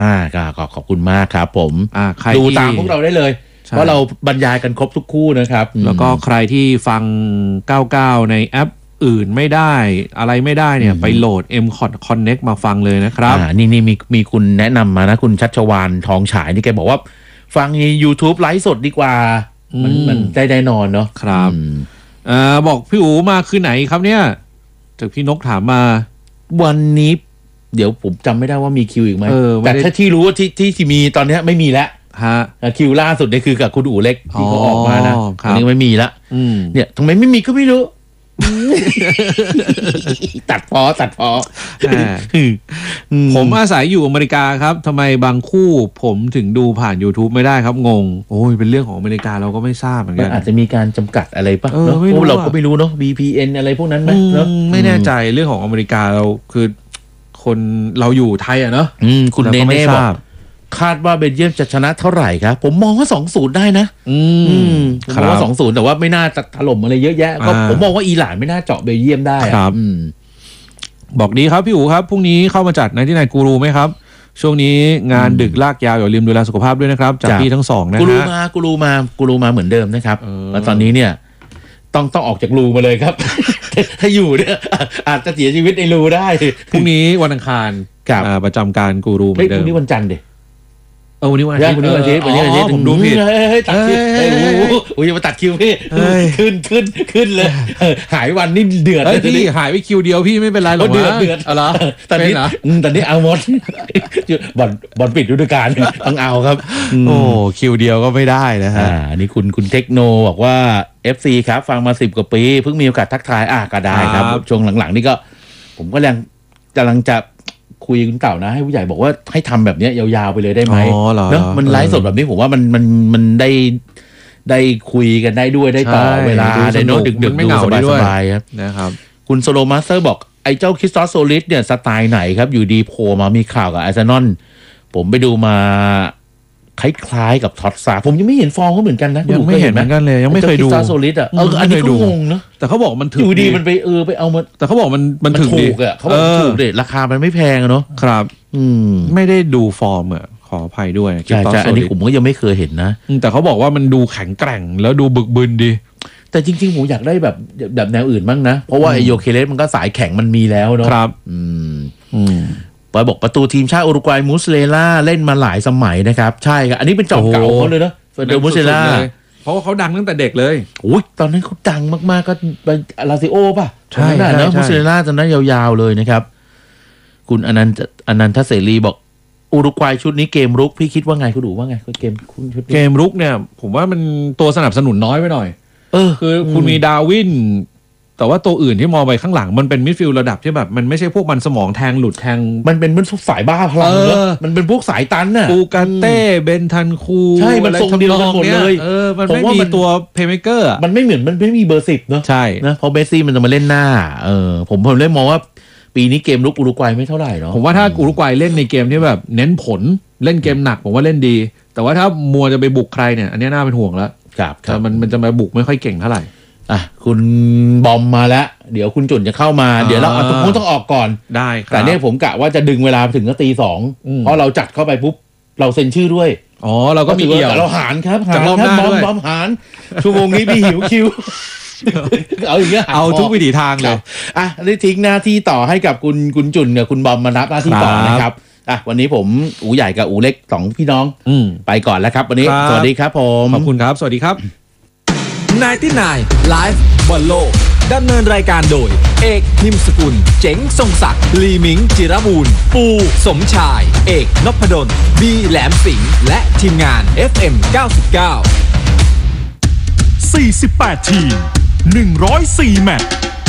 ก็ขอบคุณมากครับผมดูตามพวกเราได้เลยเพราะเราบรรยายกันครบทุกคู่นะครับแล้วก็ใครที่ฟัง99ในแอปอื่นไม่ได้อะไรไม่ได้เนี่ยไปโหลด MCOT Connect มาฟังเลยนะครับนี่มีคุณแนะนำมานะคุณชัชวาลทองฉายนี่แกบอกว่าฟังใน YouTube ไลฟ์สดดีกว่ามันได้นอนเนาะครับบอกพี่อู๋มาคือไหนครับเนี่ยจากพี่นกถามมาวันนี้เดี๋ยวผมจำไม่ได้ว่ามีคิวอีกไหมแต่ถ้าที่รู้ว่าที่มีตอนนี้ไม่มีแล้วคิวล่าสุดนี่คือกับคุณอู๋เล็กที่เขาออกมานะอันนี้ไม่มีละเนี่ยทำไมไม่มีก็ไม่รู้ตัดพอผมอาศัยอยู่อเมริกาครับทำไมบางคู่ผมถึงดูผ่าน YouTube ไม่ได้ครับงงโอ้ยเป็นเรื่องของอเมริกาเราก็ไม่ทราบเหมือนกันอาจจะมีการจำกัดอะไรป่ะเราก็ไม่รู้เนาะ VPN อะไรพวกนั้นไหมไม่แน่ใจเรื่องของอเมริกาเราคือคนเราอยู่ไทยอะเนาะคุณเนเน่บอกคาดว่าเบลเยียมจะชนะเท่าไหร่ครับผมมองว่า 2-0 ได้นะผมมองว่า 2-0 แต่ว่าไม่น่าจะถล่มอะไรเยอะแยะก็ผมมองว่าอิหร่านไม่น่าเจาะเบลเยียมได้ครับบอกดีครับพี่อู๋ครับพรุ่งนี้เข้ามาจัดในที่ไหนกูรูไหมครับช่วงนี้งานดึกลากยาวอย่าลืมดูแลสุขภาพด้วยนะครับจากพี่ทั้งสองนะฮะกูรูมาเหมือนเดิมนะครับแล้วตอนนี้เนี่ยต้องออกจากรูมาเลยครับถ้าอยู่เนี่ยอาจจะเสียชีวิตในรูได้พรุ่งนี้วันอังคารประจำการกูรูเหมือนเดิมพรุ่งนี้วันจันทร์ดิวันนี้วันอาทิตย์ผมดูผิดตัดคิวอย่ามาตัดคิวพี่ขึ้นเลยหายวันนี่เดือดพี่หายไปคิวเดียวพี่ไม่เป็นไรหรอกเดือดอะไรตอนนี้เอาหมดบอลปิดฤดูกาลต้องเอาครับคิวเดียวก็ไม่ได้นะฮะนี่คุณเทคโนบอกว่า FC ครับฟังมา10 กว่าปีเพิ่งมีโอกาสทักทายก็ได้ครับช่วงหลังๆนี่ก็ผมก็ยังกำลังจะคุยคุณเก่านะให้ผู้ใหญ่บอกว่าให้ทำแบบนี้ยาวๆไปเลยได้ไหมเนอะมันไลฟ์สดแบบนี้ผมว่ามันได้คุยกันได้ด้วยได้ต่อเวลาได้โน้ตดึกๆดูสบายๆครับนะครับคุณโซโลมาสเตอร์บอกไอ้เจ้าคริสตอสโซลิสเนี่ยสไตล์ไหนครับอยู่ดีโผล่มามีข่าวกับอาร์เซนอลผมไปดูมาคล้ายๆกับท็อตซาผมยังไม่เห็นฟอร์มเขาเหมือนกันนะยังไม่เห็นเหมือนกันเลยยังไม่เคยดูคริสตอสโซลิสอันนี้ก็งงนะแต่เขาบอกมันถึงอยู่ดีมันไปเอามาแต่เขาบอกมันถึงถูกอ่ะเขาบอกถูกเลยราคามันไม่แพงเนาะครับไม่ได้ดูฟอร์มอ่ะขออภัยด้วยใช่อันนี้ผมก็ยังไม่เคยเห็นนะแต่เขาบอกว่ามันดูแข็งแกร่งแล้วดูบึกบึนดีแต่จริงๆผมอยากได้แบบแนวอื่นบ้างนะเพราะว่าไอโยเคเลสมันก็สายแข็งมันมีแล้วเนาะครับปอยบอกประตูทีมชาติอุรุกวัยมูสเลล่าเล่นมาหลายสมัยนะครับใช่ครับอันนี้เป็นจอมเก่าเขาเลยนะเฟอร์เดอร์มูสเลล่าเพราะว่าเขาดังตั้งแต่เด็กเลยตอนนั้นเขาดังมากๆก็ไปลาซิโอป่ะใช่นะมูสเลล่าตอนนั้นยาวๆเลยนะครับคุณอนันทเสรีบอกอุรุกวัยชุดนี้เกมรุกพี่คิดว่าไงคุณดูว่าไงเกมรุกเนี่ยผมว่ามันตัวสนับสนุนน้อยไปหน่อยคือคุณมีดาวินแต่ว่าตัวอื่นที่มองไปข้างหลังมันเป็นมิดฟิลด์ระดับที่แบบมันไม่ใช่พวกมันสมองแทงหลุดแทงมันเป็นพวกสายบ้าพลังเนอะมันเป็นพวกสายตันน่ะปูการเต้เบนทันคูใช่มันทรงเดียวกันหมดเลยมันไม่มีตัวเพลย์เมเกอร์มันไม่เหมือนมันไม่มีเบอร์10เนอะใช่นะเพราะเมสซี่มันจะมาเล่นหน้าผมเลยมองว่าปีนี้เกมลุกอุรุกวัยไม่เท่าไหร่เนาะผมว่าถ้าอุรุกวัยเล่นในเกมที่แบบเน้นผลเล่นเกมหนักผมว่าเล่นดีแต่ว่าถ้ามัวจะไปบุกใครเนี่ยอันนี้น่าเป็นห่วงแล้วแต่มันจะมาบุกไม่ค่อยเก่งเท่าไหร่คุณบอมมาแล้วเดี๋ยวคุณจุนจะเข้ามาเดี๋ยวเราต้องออกก่อนได้ครับแต่เนี่ยผมกะว่าจะดึงเวลาถึงตี 2เพราะเราจัดเข้าไปปุ๊บเราเซ็นชื่อด้วยเราก็มีเกี่ยวเราหารครับบอมหารชั่วโมงนี้พี่หิวคิวเอาอย่างเงี้ยเอาทุกวิถีทางเลยได้ทิ้งหน้าที่ต่อให้กับคุณจุนกับคุณบอมมารับหน้าที่ต่อนะครับวันนี้ผมอูใหญ่กับอูเล็ก2พี่น้องไปก่อนแล้วครับวันนี้สวัสดีครับผมขอบคุณครับสวัสดีครับ 99 Live บอลโลกดำเนินรายการโดยเอกนิมสกุลเจ๋งทรงศักดิ์ลีมิงจิรบูรณ์ปูสมชายเอกนพดลบีแหลมสิงห์และทีมงาน FM 99 48 ทีม 104 แมตช์